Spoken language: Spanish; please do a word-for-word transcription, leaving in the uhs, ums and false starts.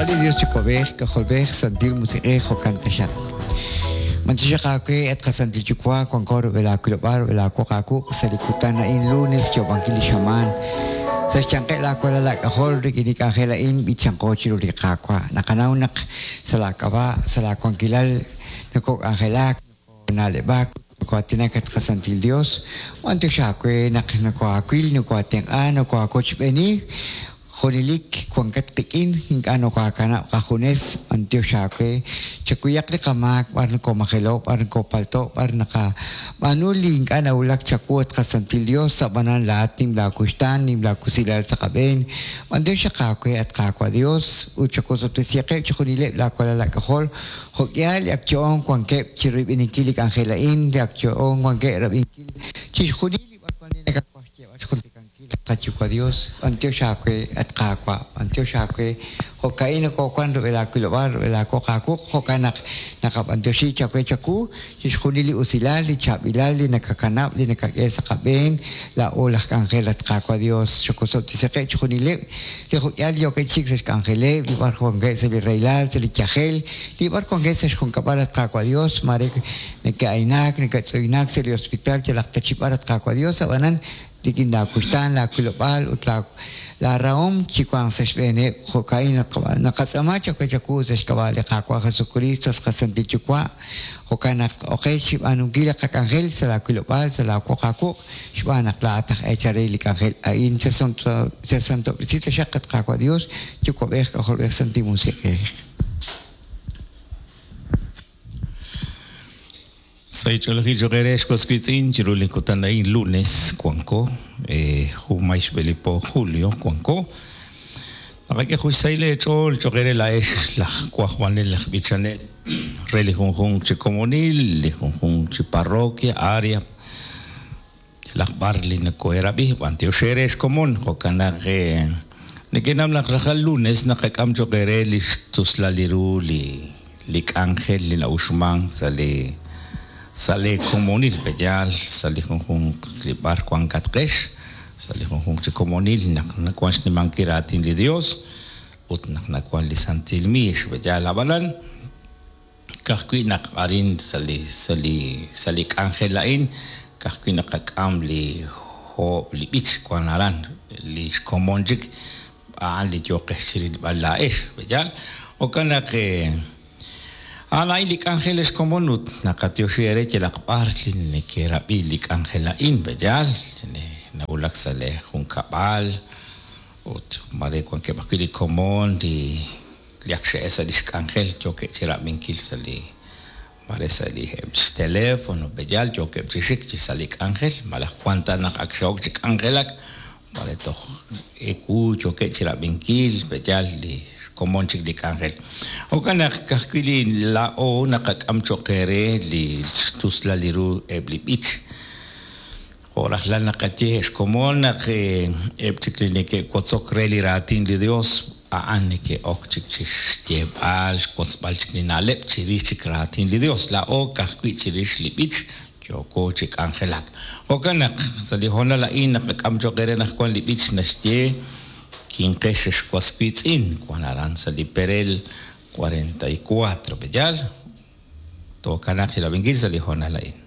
Wali Dios chukobeh kaholbeh santil musike hokanta shak. Mantisha kake at kasantil chukwa kwankor vela kulobar vela kokaku salikutan na in lunes chobangkili shaman. Sa changke la ko la kahol rikini kahela in bichangko chiru rikakwa. Nakanaw nak salakaba salakwang kilal nako angelak nalebak ko tinakat kasantil Dios. Wanto siya kwe nak nako akwil nako ateng an nako akoch beni. Khonilik kuangkat tikin hingga ano kakana kahunes antio syake cakuyak ni kamak parang ko makelo parang ko palto parang naka manuling kana ulak cakuat kasantil Dios sa banan lahat nim lakustan nim lakusilal sa kaben antio siya kakwe at kakwa Dios uchako sa tisiyake cakunile lakwa lalakahol hokyal yak choong kuangkep chirib inikilik angelain yak choong kuangkep rabingkil chikunili barpani nakakwasya kuntikan Kachukwa Dios, antio shakwe at kakwa, antio shakwe, hokain ko kwan vela kulobar, vela ko kaku, hokanak nakapantio si chakwe chaku, chikunili usilal, li chabilal, li nakakanap, li nakakesa kaben, la olah kangel at kakwa Dios, chokosot tisake chikunili, li hokyal yo kay chik sa kangele, li bar kongge sa li reilal, sa li chahel, li bar kongge sa kung kapal at kakwa Dios, marek nagkainak, nagkatsoinak sa li hospital, chalak tachipar at kakwa Dios, abanan, Dikin la kustan la kulopal utla la raom chikuang sesbene hokain nakasama chakwa chaku seskawale kakwa Jesucristo kasanti chukwa hokana okay ship anugila kakangel sa la kulopal sa la kokaku shbanak la atak echareli kangel ain sa santo sa santo prisita shakat kakwa Dios chukwa beh kakol santi musike. Sa icholagi jogeres koskitin chiruli kutanai lunes kuanko eh humais belipo julio kuanko nakake husaile chol jogere la es la kuahwanel la bichanel reli hung chikomonil li hung chiparroquia área la barli na koerabi antio sheres común hokana ge nekenam la rajal lunes nakakam jogere listus la liru li lik angel li na usman sale Sale comunil bejal, sale con un clipar cuan catresh, sale con un comunil, na cuan ni mankiratin de Dios, ut na na cuan li santil mish bejal abalan, kakui nak arin sale sale sale angelain, kakui nak kakam li ho li bich cuan aran li comunjik, aan li joke siril balaish bejal, o kana ke Ana ilik angeles komonut nakatio siere celak parlin ne kera ilik angela in bejal ne na ulak sale un kapal ut mare kon ke bakili komon di liakse esa disk angel joke cera minkil sali mare sali hem telefono bejal joke chisik chisalik angel malah kwanta nak aksok cik angelak mare to eku joke cera minkil bejal di komon chik di kangel. O kana kakili la o nakakam chokere li tus la liru ebli beach. Horas la nakati es komon nak ebtikli neke kotsokre li ratin di Dios aan neke ok chik chis jebal kotsbal chik ni nalep chirish chik ratin di Dios la o kakwi chirish li beach joko chik angelak. O kana salihona la in nakakam chokere nakwan li beach nasye quinqueses cuaspits in, cuan aranza di perel cuarenta y cuatro, bejal, to kanak sila bingil sa lihona lain.